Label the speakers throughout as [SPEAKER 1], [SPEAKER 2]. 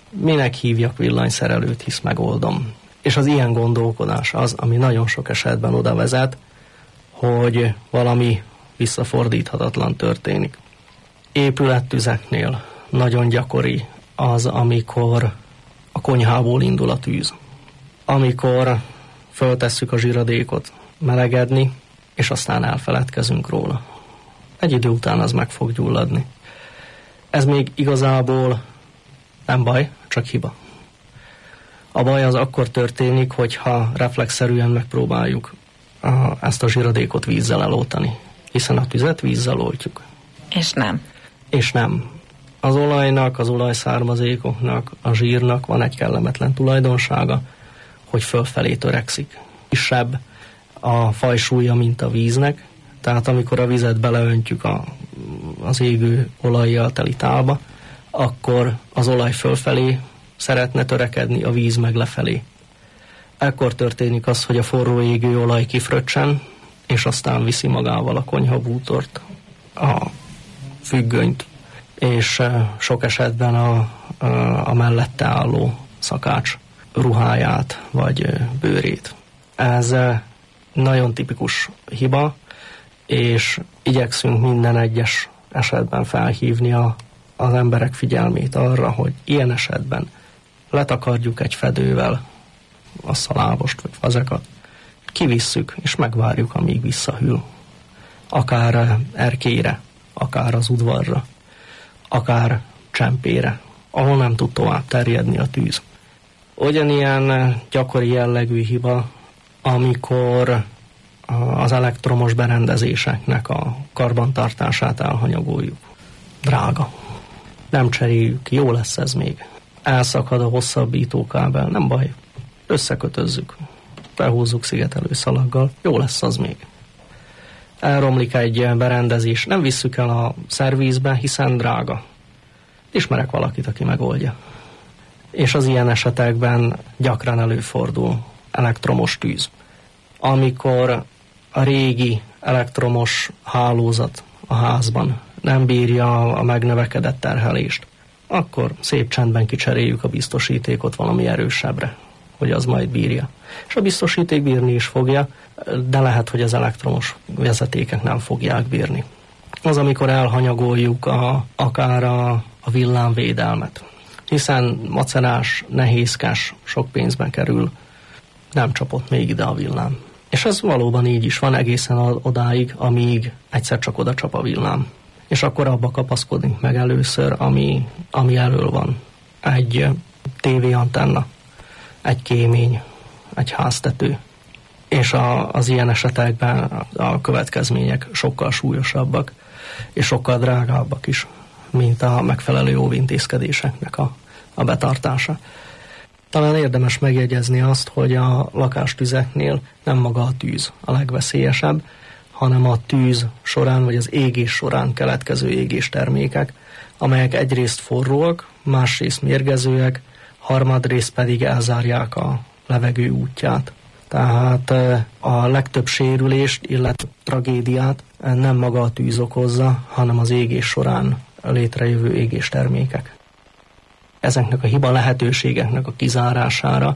[SPEAKER 1] minek hívjak villanyszerelőt, hisz megoldom. És az ilyen gondolkodás az, ami nagyon sok esetben oda vezet, hogy valami visszafordíthatatlan történik. Épülettüzeknél nagyon gyakori az, amikor a konyhából indul a tűz. Amikor föltesszük a zsiradékot melegedni, és aztán elfeledkezünk róla. Egy idő után az meg fog gyulladni. Ez még igazából nem baj, csak hiba. A baj az akkor történik, hogyha reflexzerűen megpróbáljuk ezt a zsiradékot vízzel eloltani. Hiszen a tüzet vízzel oltjuk.
[SPEAKER 2] És nem.
[SPEAKER 1] És nem. Az olajnak, az olajszármazékoknak, a zsírnak van egy kellemetlen tulajdonsága, hogy fölfelé törekszik. Kisebb a fajsúlya, mint a víznek, tehát amikor a vizet beleöntjük az égő olajjal teli tálba, akkor az olaj fölfelé szeretne törekedni, a víz meg lefelé. Ekkor történik az, hogy a forró égő olaj kifröccsen, és aztán viszi magával a konyhabútort, a függönyt, és sok esetben a mellette álló szakács ruháját vagy bőrét. Ez nagyon tipikus hiba, és igyekszünk minden egyes esetben felhívni az emberek figyelmét arra, hogy ilyen esetben letakarjuk egy fedővel azt a lábost vagy fazekat, kivisszük és megvárjuk, amíg visszahűl. Akár erkélyre, akár az udvarra, akár csempére, ahol nem tud tovább terjedni a tűz. Ugyanilyen gyakori jellegű hiba, amikor az elektromos berendezéseknek a karbantartását elhanyagoljuk. Drága. Nem cseréljük, jó lesz ez még. Elszakad a hosszabbítókábel, nem baj. Összekötözzük. Behúzzuk szigetelőszalaggal, jó lesz az még. Elromlik egy berendezés, nem visszük el a szervízbe, hiszen drága. Ismerek valakit, aki megoldja. És az ilyen esetekben gyakran előfordul elektromos tűz. Amikor a régi elektromos hálózat a házban nem bírja a megnövekedett terhelést, akkor szép csendben kicseréljük a biztosítékot valami erősebbre, hogy az majd bírja. És a biztosíték bírni is fogja, de lehet, hogy az elektromos vezetékek nem fogják bírni. Az, amikor elhanyagoljuk akár a villámvédelmet, hiszen macerás, nehézkes, sok pénzben kerül, nem csapott még ide a villám. És ez valóban így is van egészen odáig, amíg egyszer csak oda csap a villám. És akkor abba kapaszkodik meg először, ami elől van. Egy tévéantenna, egy kémény, egy háztető. És az ilyen esetekben a következmények sokkal súlyosabbak, és sokkal drágábbak is, mint a megfelelő óvintézkedéseknek a betartása. Talán érdemes megjegyezni azt, hogy a lakástüzeknél nem maga a tűz a legveszélyesebb, hanem a tűz során, vagy az égés során keletkező égéstermékek, amelyek egyrészt forróak, másrészt mérgezőek, harmadrészt pedig elzárják a levegő útját. Tehát a legtöbb sérülést, illetve tragédiát nem maga a tűz okozza, hanem az égés során létrejövő égéstermékek. Ezeknek a hiba lehetőségeknek a kizárására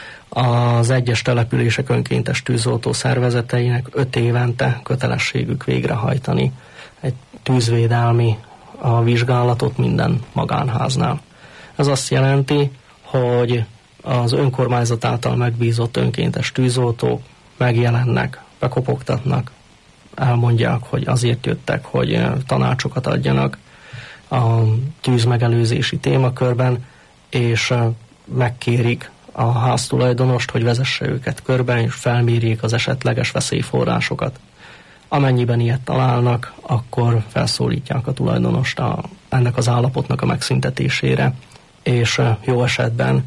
[SPEAKER 1] az egyes települések önkéntes tűzoltó szervezeteinek 5 évente kötelességük végrehajtani egy tűzvédelmi vizsgálatot minden magánháznál. Ez azt jelenti, hogy az önkormányzat által megbízott önkéntes tűzoltók megjelennek, bekopogtatnak, elmondják, hogy azért jöttek, hogy tanácsokat adjanak a tűzmegelőzési témakörben, és megkérik a háztulajdonost, hogy vezesse őket körbe, és felmérjék az esetleges veszélyforrásokat. Amennyiben ilyet találnak, akkor felszólítják a tulajdonost ennek az állapotnak a megszüntetésére, és jó esetben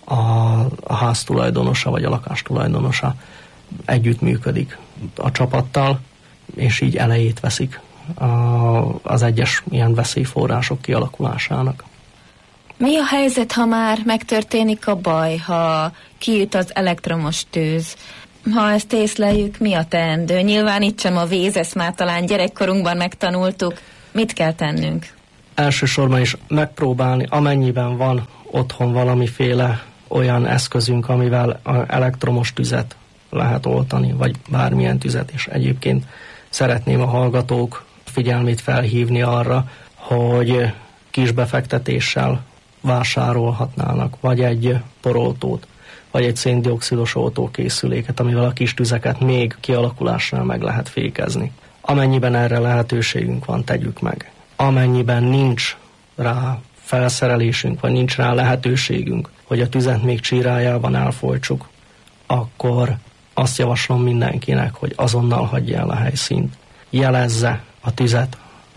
[SPEAKER 1] a ház tulajdonosa vagy a lakás tulajdonosa együttműködik a csapattal, és így elejét veszik az egyes ilyen veszélyforrások kialakulásának.
[SPEAKER 2] Mi a helyzet, ha már megtörténik a baj, ha kiüt az elektromos tűz? Ha ezt észleljük, mi a teendő? Nyilván itt sem a víz, ezt már talán gyerekkorunkban megtanultuk. Mit kell tennünk?
[SPEAKER 1] elsősorban is megpróbálni, amennyiben van otthon valamiféle olyan eszközünk, amivel elektromos tüzet lehet oltani, vagy bármilyen tüzet, és egyébként szeretném a hallgatók figyelmét felhívni arra, hogy kis befektetéssel vásárolhatnának, vagy egy poroltót, vagy egy széndioxidos oltókészüléket, amivel a kis tüzeket még kialakulásnál meg lehet fékezni. Amennyiben erre lehetőségünk van, tegyük meg. Amennyiben nincs rá felszerelésünk, vagy nincs rá lehetőségünk, hogy a tüzet még csírájában elfojtsuk, akkor azt javaslom mindenkinek, hogy azonnal hagyja el a helyszínt. Jelezze a tüzet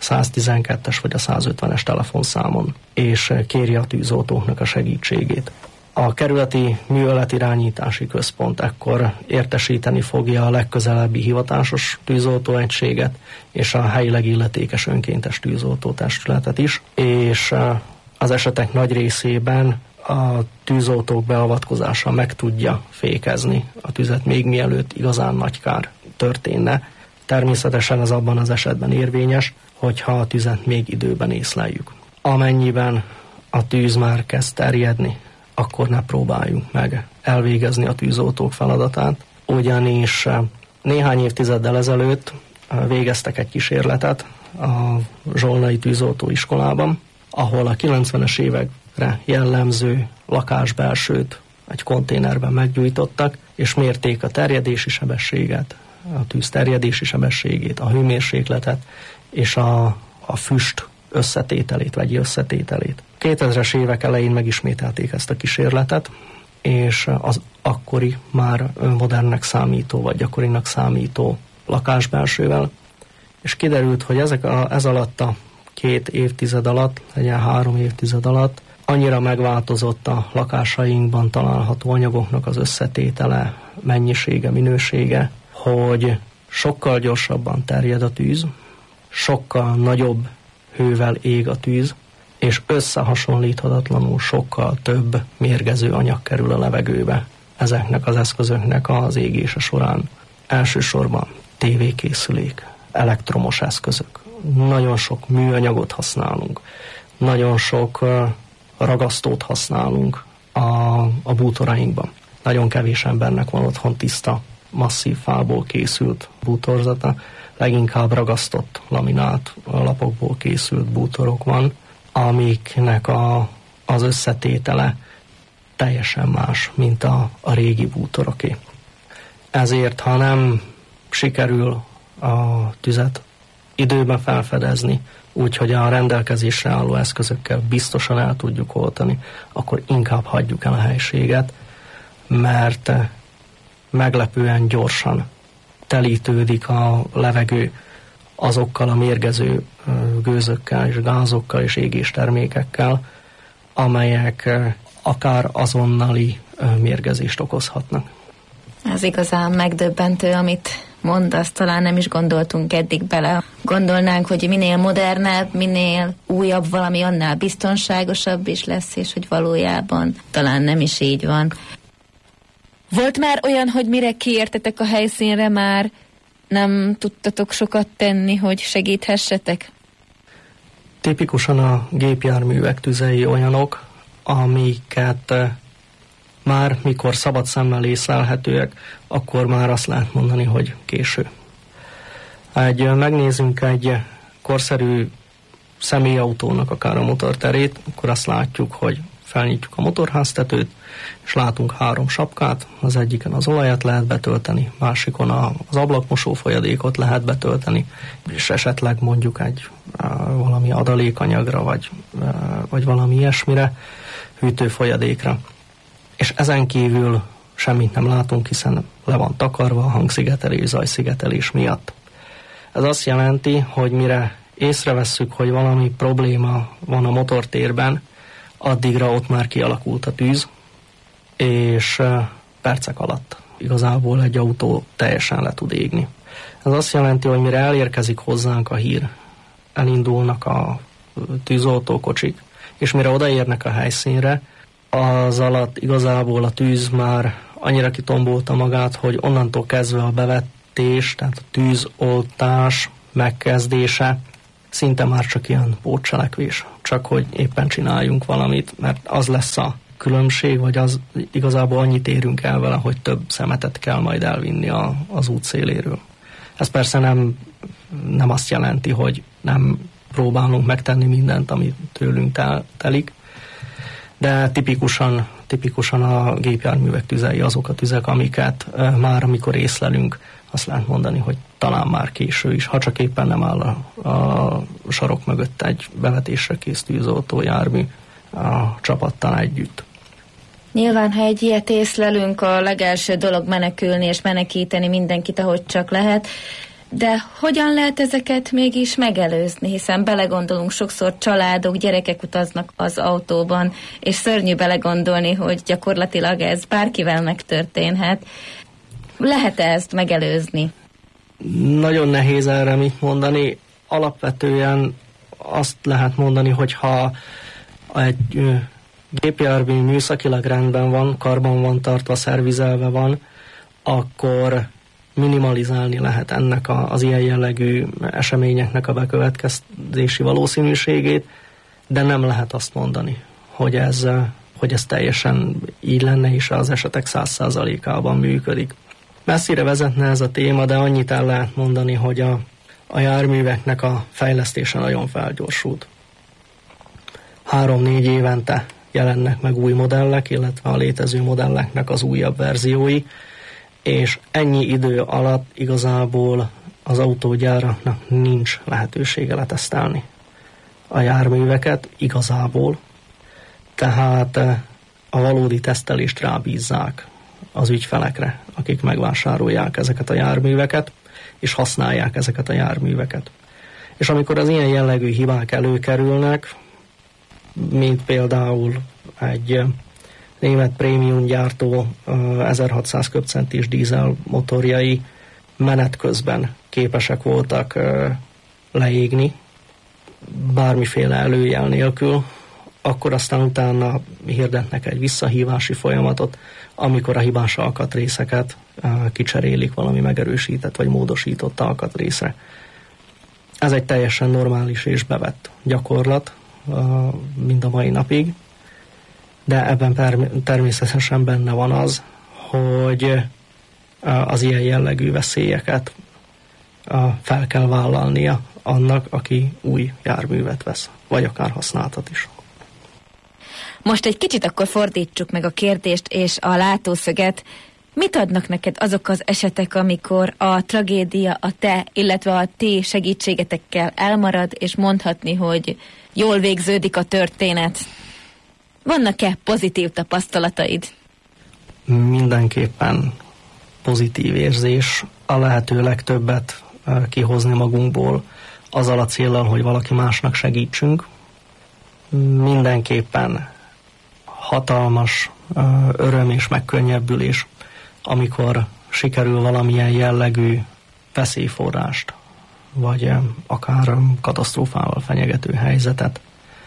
[SPEAKER 1] 112-es vagy a 150-es telefonszámon, és kérje a tűzoltóknak a segítségét. A kerületi műveletirányítási központ ekkor értesíteni fogja a legközelebbi hivatásos tűzoltóegységet és a helyileg illetékes önkéntes tűzoltótestületet is, és az esetek nagy részében a tűzoltók beavatkozása meg tudja fékezni a tüzet még mielőtt igazán nagy kár történne. Természetesen ez abban az esetben érvényes, hogyha a tüzet még időben észleljük. Amennyiben a tűz már kezd terjedni, akkor ne próbáljunk meg elvégezni a tűzoltók feladatát, ugyanis néhány évtizeddel ezelőtt végeztek egy kísérletet a Zsolnai tűzoltóiskolában, ahol a 90-es évekre jellemző lakásbelsőt egy konténerben meggyújtottak, és mérték a terjedési sebességet, a tűz terjedési sebességét, a hőmérsékletet és a füst összetételét, vegyi összetételét. 2000-es évek elején megismételték ezt a kísérletet, és az akkori már modernnek számító, vagy gyakorinak számító lakásbelsővel, és kiderült, hogy ez alatt a 2 évtized alatt, legyen 3 évtized alatt, annyira megváltozott a lakásainkban található anyagoknak az összetétele, mennyisége, minősége, hogy sokkal gyorsabban terjed a tűz, sokkal nagyobb hővel ég a tűz, és összehasonlíthatatlanul sokkal több mérgező anyag kerül a levegőbe ezeknek az eszközöknek az égése során. Elsősorban tévékészülék, elektromos eszközök. Nagyon sok műanyagot használunk, nagyon sok ragasztót használunk a bútorainkban. Nagyon kevés embernek van otthon tiszta, masszív fából készült bútorzata, leginkább ragasztott, laminált lapokból készült bútorok van, amiknek az összetétele teljesen más, mint a régi bútoroké. Ezért, ha nem sikerül a tüzet időben felfedezni, úgyhogy a rendelkezésre álló eszközökkel biztosan el tudjuk oltani, akkor inkább hagyjuk el a helységet, mert meglepően gyorsan telítődik a levegő azokkal a mérgező gőzökkel és gázokkal és égéstermékekkel, amelyek akár azonnali mérgezést okozhatnak.
[SPEAKER 2] Ez igazán megdöbbentő, amit mondasz, talán nem is gondoltunk eddig bele. Gondolnánk, hogy minél modernebb, minél újabb valami, annál biztonságosabb is lesz, és hogy valójában talán nem is így van. Volt már olyan, hogy mire kiértetek a helyszínre, már nem tudtatok sokat tenni, hogy segíthessetek?
[SPEAKER 1] Tipikusan a gépjárművek tüzei olyanok, amiket már mikor szabad szemmel észlelhetőek, akkor már azt lehet mondani, hogy késő. Megnézünk egy korszerű személyautónak akár a motorterét, akkor azt látjuk, hogy felnyitjuk a motorháztetőt, és látunk 3 sapkát, az egyiken az olajat lehet betölteni, másikon az ablakmosó folyadékot lehet betölteni, és esetleg mondjuk egy valami adalékanyagra, vagy valami ilyesmire, hűtőfolyadékra. És ezen kívül semmit nem látunk, hiszen le van takarva a hangszigetelés, zajszigetelés miatt. Ez azt jelenti, hogy mire észrevesszük, hogy valami probléma van a motortérben, addigra ott már kialakult a tűz, és percek alatt igazából egy autó teljesen le tud égni. Ez azt jelenti, hogy mire elérkezik hozzánk a hír, elindulnak a tűzoltókocsik, és mire odaérnek a helyszínre, az alatt igazából a tűz már annyira kitombolta magát, hogy onnantól kezdve a bevetés, tehát a tűzoltás megkezdése szinte már csak ilyen pótcselekvés, csak hogy éppen csináljunk valamit, mert az lesz a különbség, vagy az igazából annyit érünk el vele, hogy több szemetet kell majd elvinni az út széléről. Ez persze nem azt jelenti, hogy nem próbálunk megtenni mindent, ami tőlünk telik, de tipikusan a gépjárművek tüzei azok a tüzek, amiket már amikor észlelünk, azt lehet mondani, hogy talán már késő is, ha csak éppen nem áll a sarok mögött egy bevetésre kész tűzoltójármű a csapattal együtt.
[SPEAKER 2] Nyilván, ha egy ilyet észlelünk, a legelső dolog menekülni és menekíteni mindenkit, ahogy csak lehet, de hogyan lehet ezeket mégis megelőzni, hiszen belegondolunk, sokszor családok, gyerekek utaznak az autóban, és szörnyű belegondolni, hogy gyakorlatilag ez bárkivel megtörténhet. Lehet-e ezt megelőzni?
[SPEAKER 1] Nagyon nehéz erre mit mondani. Alapvetően azt lehet mondani, hogy ha egy gépjármű műszakilag rendben van, karban van tartva, szervizelve van, akkor minimalizálni lehet ennek az ilyen jellegű eseményeknek a bekövetkezési valószínűségét, de nem lehet azt mondani, hogy ez teljesen így lenne, és az esetek 100%-ában működik. Messzire vezetne ez a téma, de annyit el lehet mondani, hogy a járműveknek a fejlesztése nagyon felgyorsult. 3-4 évente jelennek meg új modellek, illetve a létező modelleknek az újabb verziói, és ennyi idő alatt igazából az autógyáraknak nincs lehetősége letesztelni a járműveket igazából, tehát a valódi tesztelést rábízzák az ügyfelekre, akik megvásárolják ezeket a járműveket, és használják ezeket a járműveket. És amikor az ilyen jellegű hibák előkerülnek, mint például egy német prémium gyártó 1600 köbcentis dízel motorjai menet közben képesek voltak leégni, bármiféle előjel nélkül, akkor aztán utána hirdetnek egy visszahívási folyamatot, amikor a hibás alkatrészeket kicserélik valami megerősített vagy módosított alkatrészre. Ez egy teljesen normális és bevett gyakorlat mind a mai napig, de ebben természetesen benne van az, hogy az ilyen jellegű veszélyeket fel kell vállalnia annak, aki új járművet vesz, vagy akár használtat is.
[SPEAKER 2] Most egy kicsit akkor fordítsuk meg a kérdést és a látószöget. Mit adnak neked azok az esetek, amikor a tragédia a te, illetve a ti segítségetekkel elmarad, és mondhatni, hogy jól végződik a történet? Vannak-e pozitív tapasztalataid?
[SPEAKER 1] Mindenképpen pozitív érzés. A lehető legtöbbet kihozni magunkból azzal a céllal, hogy valaki másnak segítsünk. Mindenképpen hatalmas öröm és megkönnyebbülés, amikor sikerül valamilyen jellegű veszélyforrást, vagy akár katasztrófával fenyegető helyzetet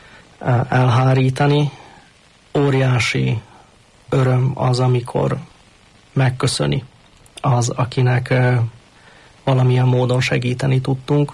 [SPEAKER 1] elhárítani. Óriási öröm az, amikor megköszöni az, akinek valamilyen módon segíteni tudtunk,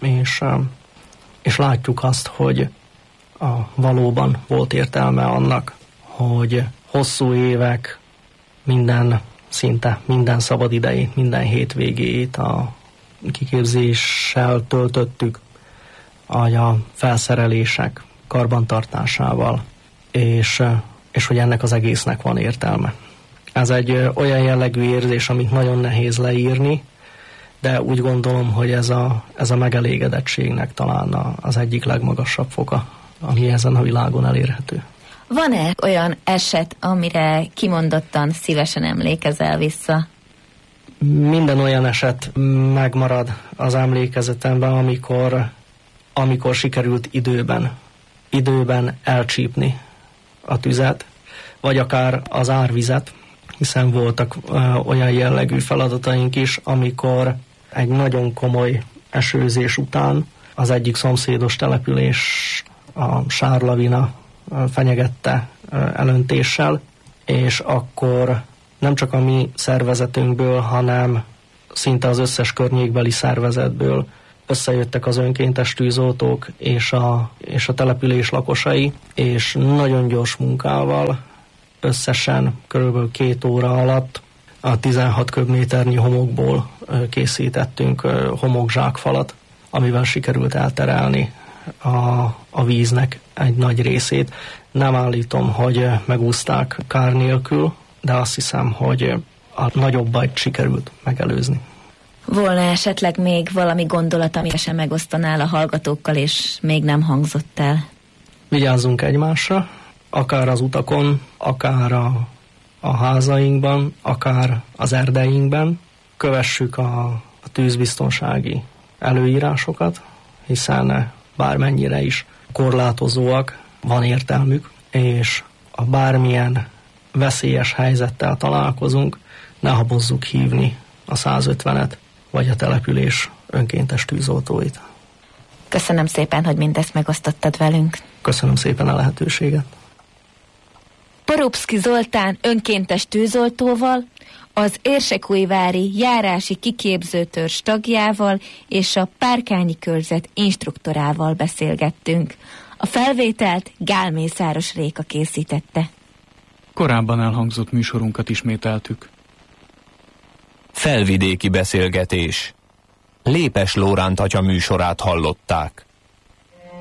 [SPEAKER 1] és látjuk azt, hogy valóban volt értelme annak, hogy hosszú évek szinte minden szabad idejét, minden hétvégét a kiképzéssel töltöttük, a felszerelések karbantartásával, és hogy ennek az egésznek van értelme. Ez egy olyan jellegű érzés, amit nagyon nehéz leírni, de úgy gondolom, hogy ez a megelégedettségnek talán az egyik legmagasabb foka, ami ezen a világon elérhető.
[SPEAKER 2] Van-e olyan eset, amire kimondottan szívesen emlékezel vissza?
[SPEAKER 1] Minden olyan eset megmarad az emlékezetemben, amikor sikerült időben elcsípni a tüzet, vagy akár az árvizet, hiszen voltak olyan jellegű feladataink is, amikor egy nagyon komoly esőzés után az egyik szomszédos település a sárlavina fenyegette elöntéssel, és akkor nem csak a mi szervezetünkből, hanem szinte az összes környékbeli szervezetből összejöttek az önkéntes tűzoltók és a település lakosai, és nagyon gyors munkával összesen körülbelül 2 óra alatt a 16 köbméternyi homokból készítettünk homokzsákfalat, amivel sikerült elterelni a víznek egy nagy részét. Nem állítom, hogy megúszták kár nélkül, de azt hiszem, hogy a nagyobb bajt sikerült megelőzni.
[SPEAKER 2] Volna esetleg még valami gondolat, amit sem megosztanál a hallgatókkal, és még nem hangzott el?
[SPEAKER 1] Vigyázzunk egymásra, akár az utakon, akár a házainkban, akár az erdeinkben. Kövessük a tűzbiztonsági előírásokat, hiszen bármennyire is korlátozóak, van értelmük, és a bármilyen veszélyes helyzettel találkozunk, ne habozzuk hívni a 150-et, vagy a település önkéntes tűzoltóit.
[SPEAKER 2] Köszönöm szépen, hogy mindezt megosztottad velünk.
[SPEAKER 1] Köszönöm szépen a lehetőséget.
[SPEAKER 2] Porubszki Zoltán önkéntes tűzoltóval, az Érsekújvári járási kiképzőtörzs tagjával és a Párkányi körzet instruktorával beszélgettünk. A felvételt Gál Mészáros Réka készítette.
[SPEAKER 3] Korábban elhangzott műsorunkat ismételtük.
[SPEAKER 4] Felvidéki beszélgetés. Lépes Lóránt atya műsorát hallották.